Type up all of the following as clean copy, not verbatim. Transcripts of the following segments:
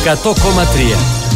100,3.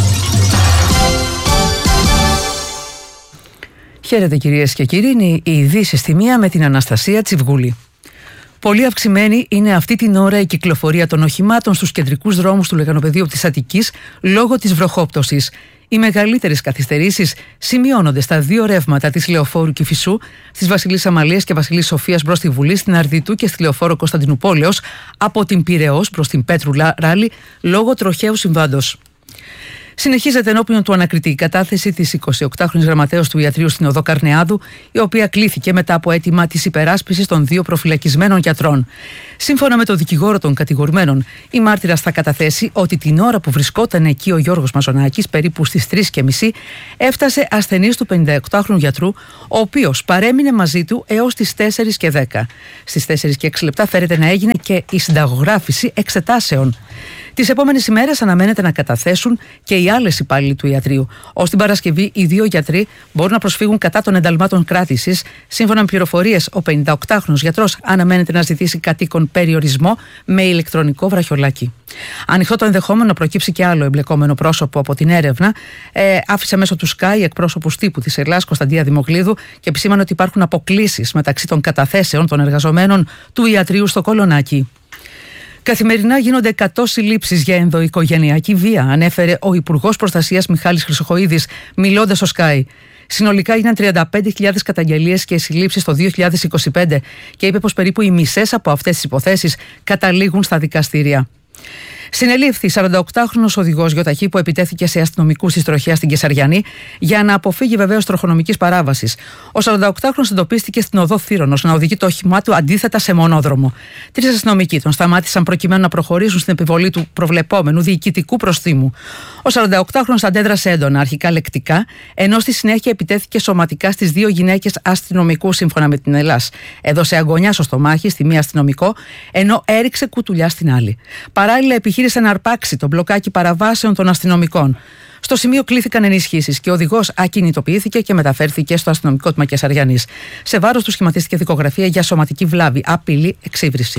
Χαίρετε κυρίες και κύριοι, είναι οι ειδήσεις στη μία με την Αναστασία Τσιβγούλη. Πολύ αυξημένη είναι αυτή την ώρα η κυκλοφορία των οχημάτων στους κεντρικούς δρόμους του Λεγανοπεδίου της Αττικής λόγω της βροχόπτωσης. Οι μεγαλύτερες καθυστερήσεις σημειώνονται στα δύο ρεύματα της Λεωφόρου Κηφισού, στις Βασιλής Αμαλίας και Βασιλής Σοφίας προς τη Βουλή, στην Αρδιτού και στη Λεωφόρο Κωνσταντινουπόλεως, από την Πειραιώς προς την Πέτρου Ράλη λόγω τροχαίου συμβάντος. Συνεχίζεται ενώπιον του ανακριτή η κατάθεση της 28χρονης γραμματέως του ιατρείου στην οδό Καρνεάδου, η οποία κλήθηκε μετά από αίτημα της υπεράσπισης των δύο προφυλακισμένων γιατρών. Σύμφωνα με τον δικηγόρο των κατηγορουμένων, η μάρτυρας θα καταθέσει ότι την ώρα που βρισκόταν εκεί ο Γιώργος Μαζονάκης, περίπου στις 3:30, έφτασε ασθενής του 58χρονου γιατρού, ο οποίος παρέμεινε μαζί του έως τις 4:10. Στις 4:06 φέρεται να έγινε και η συνταγογράφηση εξετάσεων. Τις επόμενες ημέρες αναμένεται να καταθέσουν και οι άλλες υπάλληλοι του ιατρείου. Ως την Παρασκευή, οι δύο γιατροί μπορούν να προσφύγουν κατά των ενταλμάτων κράτησης. Σύμφωνα με πληροφορίες, ο 58χρονος γιατρός αναμένεται να ζητήσει κατοίκον περιορισμό με ηλεκτρονικό βραχιολάκι. Ανοιχτό το ενδεχόμενο να προκύψει και άλλο εμπλεκόμενο πρόσωπο από την έρευνα. Άφησε μέσω του Sky εκπρόσωπους τύπου της Ελλάδας, Κωνσταντία Δημοκλίδου, και επισήμανε ότι υπάρχουν αποκλίσεις μεταξύ των καταθέσεων των εργαζομένων του ιατρείου στο Κολονάκι. Καθημερινά γίνονται 100 συλλήψεις για ενδοοικογενειακή βία, ανέφερε ο Υπουργός Προστασίας Μιχάλης Χρυσοχοΐδης, μιλώντας στο Sky. Συνολικά έγιναν 35.000 καταγγελίες και συλλήψεις το 2025 και είπε πως περίπου οι μισές από αυτές τις υποθέσεις καταλήγουν στα δικαστήρια. Συνελήφθη 48χρονος οδηγός γιοταχή που επιτέθηκε σε αστυνομικούς της τροχέας στην Κεσαριανή για να αποφύγει βεβαίως τροχονομικής παράβασης. Ο 48χρονος εντοπίστηκε στην οδό Θύρονος να οδηγεί το όχημά του αντίθετα σε μονόδρομο. 3 αστυνομικοί τον σταμάτησαν προκειμένου να προχωρήσουν στην επιβολή του προβλεπόμενου διοικητικού προστίμου. Ο 48χρονος αντέδρασε έντονα, αρχικά λεκτικά, ενώ στη συνέχεια επιτέθηκε σωματικά στις δύο γυναίκες αστυνομικούς, σύμφωνα με την Ελλάς. Έδωσε αγωνιά στο στομάχι στη μία αστυνομικό, ενώ έριξε κουτουλιά στην άλλη. Παράλληλα, επιχείρησε να αρπάξει το μπλοκάκι παραβάσεων των αστυνομικών. Στο σημείο κλήθηκαν ενισχύσεις και ο οδηγός ακινητοποιήθηκε και μεταφέρθηκε στο αστυνομικό τμήμα Κεσαριανής. Σε βάρος του σχηματίστηκε δικογραφία για σωματική βλάβη, απειλή, εξύβριση.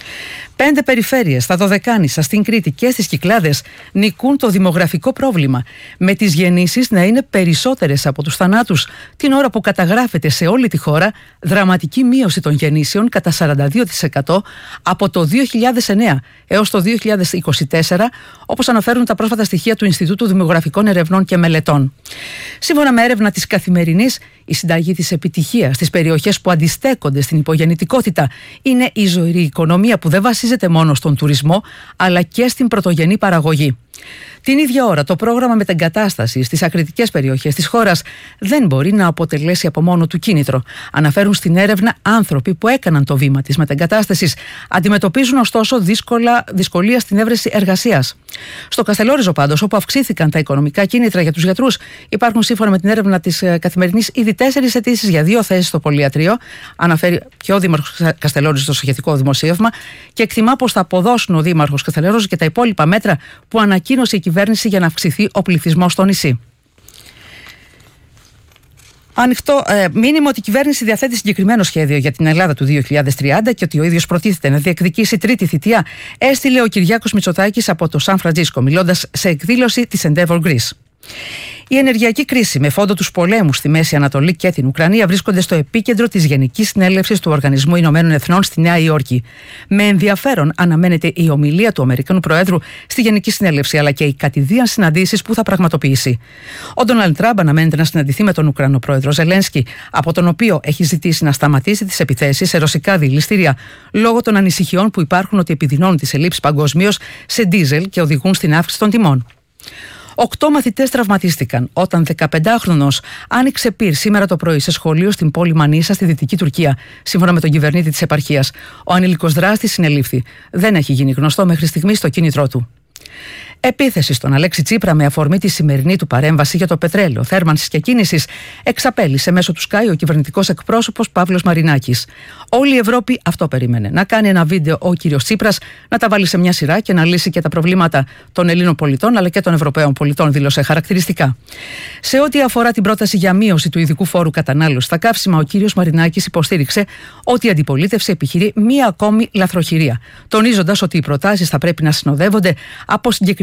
5 περιφέρειες στα Δωδεκάνησα, στην Κρήτη και στις Κυκλάδες νικούν το δημογραφικό πρόβλημα, με τις γεννήσεις να είναι περισσότερες από τους θανάτους, την ώρα που καταγράφεται σε όλη τη χώρα δραματική μείωση των γεννήσεων κατά 42% από το 2009 έως το 2024, όπως αναφέρουν τα πρόσφατα στοιχεία του Ινστιτούτου Δημογραφικών Ερευνών και Μελετών. Σύμφωνα με έρευνα της Καθημερινής, η συνταγή της επιτυχίας στις περιοχές που αντιστέκονται στην υπογεννητικότητα είναι η ζωηρή οικονομία που δεν βασίζεται μόνο στον τουρισμό, αλλά και στην πρωτογενή παραγωγή. Την ίδια ώρα, το πρόγραμμα μετεγκατάσταση στις ακριτικές περιοχές της χώρας δεν μπορεί να αποτελέσει από μόνο του κίνητρο. Αναφέρουν στην έρευνα άνθρωποι που έκαναν το βήμα της μετεγκατάστασης, αντιμετωπίζουν ωστόσο δυσκολία στην έβρεση εργασίας. Στο Καστελόριζο, πάντως, όπου αυξήθηκαν τα οικονομικά κίνητρα για τους γιατρούς, υπάρχουν σύμφωνα με την έρευνα της Καθημερινής ήδη 4 αιτήσεις για 2 θέσεις στο πολυιατρείο, αναφέρει και ο Δήμαρχος Καστελόριζο στο σχετικό δημοσίευμα, και εκτιμά πως θα αποδώσουν ο Δήμαρχος Καστελόριζο και τα υπόλοιπα μέτρα που ανακοίνωσε η κυβέρνηση για να αυξηθεί ο πληθυσμός στο νησί. Ανοιχτό μήνυμα ότι η κυβέρνηση διαθέτει συγκεκριμένο σχέδιο για την Ελλάδα του 2030 και ότι ο ίδιος προτίθεται να διεκδικήσει τρίτη θητεία, έστειλε ο Κυριάκος Μητσοτάκης από το Σαν Φραντζίσκο, μιλώντας σε εκδήλωση της Endeavor Greece. Η ενεργειακή κρίση με φόντο τους πολέμους στη Μέση Ανατολή και την Ουκρανία βρίσκονται στο επίκεντρο της Γενικής Συνέλευσης του Οργανισμού Ηνωμένων Εθνών στη Νέα Υόρκη. Με ενδιαφέρον αναμένεται η ομιλία του Αμερικανού Προέδρου στη Γενική Συνέλευση, αλλά και οι κατηδίαν συναντήσεις που θα πραγματοποιήσει. Ο Ντόναλντ Τραμπ αναμένεται να συναντηθεί με τον Ουκρανό Πρόεδρο Ζελένσκι, από τον οποίο έχει ζητήσει να σταματήσει τις επιθέσεις σε ρωσικά δηληστήρια, λόγω των ανησυχιών που υπάρχουν ότι επιδεινώνουν τις ελλείψεις παγκοσμίως σε ντίζελ και οδηγούν στην αύξηση των τιμών. 8 μαθητές τραυματίστηκαν όταν 15χρονος άνοιξε πυρ σήμερα το πρωί σε σχολείο στην πόλη Μανίσα στη Δυτική Τουρκία, σύμφωνα με τον κυβερνήτη της επαρχίας. Ο ανήλικος δράστης συνελήφθη. Δεν έχει γίνει γνωστό μέχρι στιγμής το κίνητρό του. Επίθεση στον Αλέξη Τσίπρα με αφορμή τη σημερινή του παρέμβαση για το πετρέλαιο, θέρμανσης και κίνησης, εξαπέλυσε μέσω του Sky ο κυβερνητικός εκπρόσωπος Παύλος Μαρινάκης. Όλη η Ευρώπη αυτό περίμενε. Να κάνει ένα βίντεο ο κύριος Τσίπρας, να τα βάλει σε μια σειρά και να λύσει και τα προβλήματα των Ελλήνων πολιτών αλλά και των Ευρωπαίων πολιτών, δήλωσε χαρακτηριστικά. Σε ό,τι αφορά την πρόταση για μείωση του ειδικού φόρου κατανάλωσης στα καύσιμα, ο κύριος Μαρινάκης υποστήριξε ότι η αντιπολίτευση επιχειρεί μία ακόμη λαθροχειρία, τονίζοντας ότι οι προτάσεις θα πρέπει να συνοδεύονται από συγκεκριμένα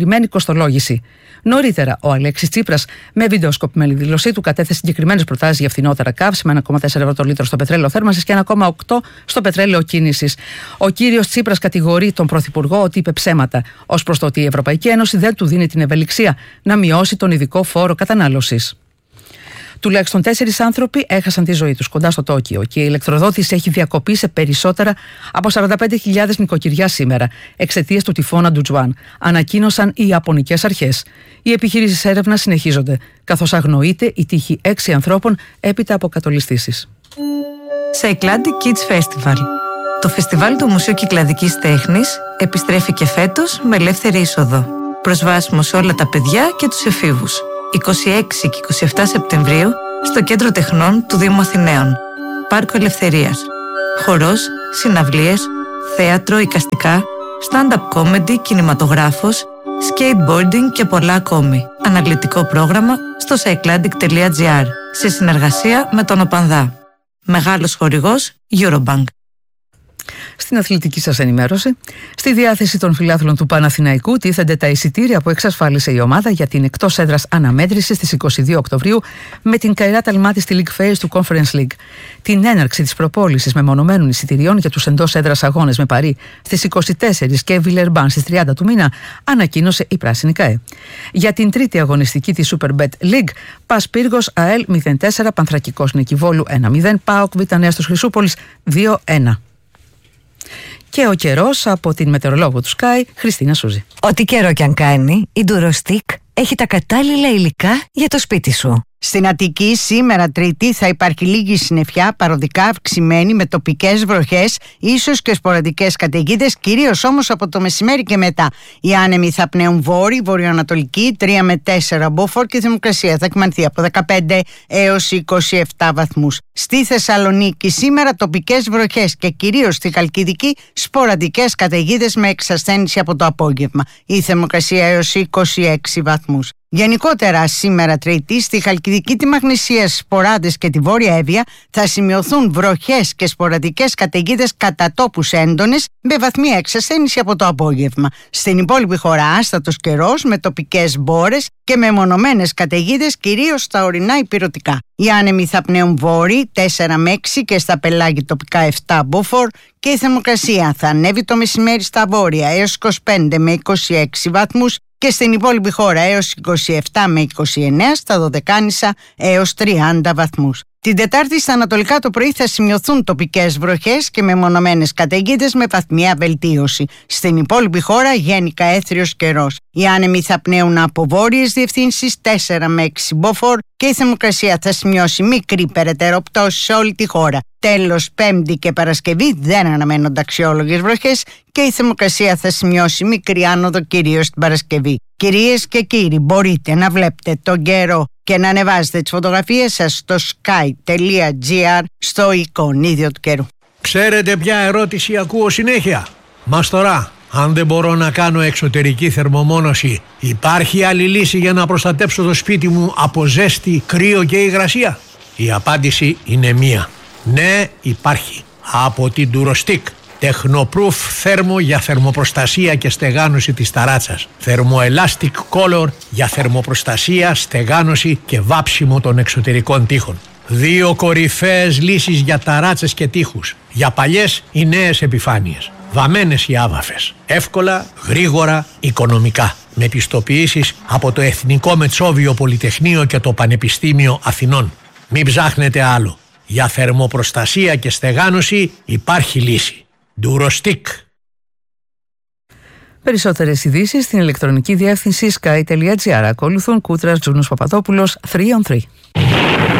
συγκεκριμένη κοστολόγηση. Νωρίτερα, ο Αλέξης Τσίπρας, με βιντεοσκοπημένη δήλωσή του, κατέθεσε συγκεκριμένες προτάσεις για φθηνότερα καύσιμα, 1,4 ευρώ το λίτρο στο πετρέλαιο θέρμανσης και 1,8 στο πετρέλαιο κίνησης. Ο κύριος Τσίπρας κατηγορεί τον Πρωθυπουργό ότι είπε ψέματα ως προς το ότι η Ευρωπαϊκή Ένωση δεν του δίνει την ευελιξία να μειώσει τον ειδικό φόρο κατανάλωσης. Τουλάχιστον 4 άνθρωποι έχασαν τη ζωή τους κοντά στο Τόκιο και η ηλεκτροδότηση έχει διακοπεί σε περισσότερα από 45.000 νοικοκυριά σήμερα εξαιτίας του τυφώνα Ντουτζουάν, ανακοίνωσαν οι Ιαπωνικές αρχές. Οι επιχειρήσεις έρευνας συνεχίζονται, καθώς αγνοείται η τύχη 6 ανθρώπων έπειτα από κατολιστήσεις. Cycladic Kids Festival. Το φεστιβάλ του Μουσείου Κυκλαδικής Τέχνης επιστρέφει και φέτος με ελεύθερη είσοδο. Προσβάσιμο σε όλα τα παιδιά και τους εφήβους. 26 και 27 Σεπτεμβρίου στο Κέντρο Τεχνών του Δήμου Αθηναίων. Πάρκο Ελευθερίας. Χορός, συναυλίες, θέατρο, εικαστικά, stand-up comedy, κινηματογράφος, skateboarding και πολλά ακόμη. Αναλυτικό πρόγραμμα στο cycladic.gr σε συνεργασία με τον ΟΠΑΝΔΑ. Μεγάλος χορηγός Eurobank. Στην αθλητική σας ενημέρωση, στη διάθεση των φιλάθλων του Παναθηναϊκού τίθενται τα εισιτήρια που εξασφάλισε η ομάδα για την εκτός έδρας αναμέτρηση στις 22 Οκτωβρίου με την Καϊράτ Αλμάτι στη League Phase του Conference League. Την έναρξη της προπόλησης μεμονωμένων εισιτηρίων για τους εντός έδρας αγώνες με Παρί στις 24 και Βιλερμπάν στις 30 του μήνα ανακοίνωσε η Πράσινη ΚΑΕ. Για την τρίτη αγωνιστική της Superbet League, Πας Πύργος ΑΕΛ 0-4, Πανθρακικός Νικηβόλου 1-0, ΠΑΟΚ Β' Νέας του Χρυσούπολης 2-1. Και ο καιρός από την μετεωρολόγο του Sky, Χριστίνα Σούζη. Ό,τι καιρό κι αν κάνει, η Durostick έχει τα κατάλληλα υλικά για το σπίτι σου. Στην Αττική σήμερα Τρίτη θα υπάρχει λίγη συννεφιά, παροδικά αυξημένη με τοπικές βροχές, ίσως και σποραδικές καταιγίδες, κυρίως όμως από το μεσημέρι και μετά. Οι άνεμοι θα πνέουν βόρειοι, βορειοανατολικοί, 3 με 4 μποφόρ και η θερμοκρασία θα εκμανθεί από 15 έως 27 βαθμούς. Στη Θεσσαλονίκη σήμερα τοπικές βροχές και κυρίως στη Χαλκιδική σποραδικές καταιγίδες με εξασθένηση από το απόγευμα. Η θερμοκρασία έως 26 βαθμούς. Γενικότερα σήμερα Τρίτη στη Χαλκιδική, τη Μαγνησία, Σποράδες και τη Βόρεια Εύβοια θα σημειωθούν βροχές και σποραδικές καταιγίδες κατά τόπους έντονες με βαθμία εξασθένηση από το απόγευμα. Στην υπόλοιπη χώρα άστατος καιρός με τοπικές μπόρες και μεμονωμένες καταιγίδες κυρίως στα ορεινά ηπειρωτικά. Οι άνεμοι θα πνέουν βόρειοι 4 με 6 και στα πελάγη τοπικά 7 μποφόρ και η θερμοκρασία θα ανέβει το μεσημέρι στα βόρεια έως 25 με 26 βαθμούς και στην υπόλοιπη χώρα έως 27 με 29, στα Δωδεκάνησα έως 30 βαθμούς. Την Τετάρτη στα ανατολικά το πρωί θα σημειωθούν τοπικές βροχές και μεμονωμένες καταιγίδες με βαθμία βελτίωση. Στην υπόλοιπη χώρα γενικά έθριος καιρός. Οι άνεμοι θα πνέουν από βόρειες διευθύνσεις 4 με 6 μποφόρ και η θερμοκρασία θα σημειώσει μικρή περαιτέρω πτώση σε όλη τη χώρα. Τέλος, Πέμπτη και Παρασκευή δεν αναμένονται αξιόλογες βροχές και η θερμοκρασία θα σημειώσει μικρή άνοδο κυρίως την Παρασκευή. Κυρίες και κύριοι, μπορείτε να βλέπετε τον καιρό και να ανεβάζετε τις φωτογραφίες σας στο sky.gr στο εικονίδιο του καιρού. Ξέρετε ποια ερώτηση ακούω συνέχεια? Μας τώρα, αν δεν μπορώ να κάνω εξωτερική θερμομόνωση, υπάρχει άλλη λύση για να προστατέψω το σπίτι μου από ζέστη, κρύο και υγρασία? Η απάντηση είναι μία. Ναι, υπάρχει. Από την Durostick. Technoproof θέρμο για θερμοπροστασία και στεγάνωση της ταράτσας. Thermoelastic Color για θερμοπροστασία, στεγάνωση και βάψιμο των εξωτερικών τοίχων. 2 κορυφαίες λύσεις για ταράτσες και τοίχους. Για παλιές ή νέες επιφάνειες. Βαμμένες ή άβαφες. Εύκολα, γρήγορα, οικονομικά. Με πιστοποιήσεις από το Εθνικό Μετσόβιο Πολυτεχνείο και το Πανεπιστήμιο Αθηνών. Μην ψάχνετε άλλο. Για θερμοπροστασία και στεγάνωση υπάρχει λύση. Durostick. Περισσότερες ειδήσεις στην ηλεκτρονική διεύθυνση sky.gr. Ακολουθούν Κούτρας, Τζούνος, Παπαδόπουλος, 3on3.